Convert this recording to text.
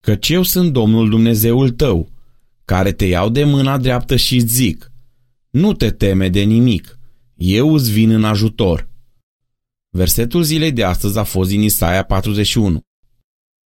Căci eu sunt Domnul Dumnezeul tău, care te iau de mâna dreaptă și îți zic: nu te teme de nimic, eu îți vin în ajutor. Versetul zilei de astăzi a fost din Isaia 41.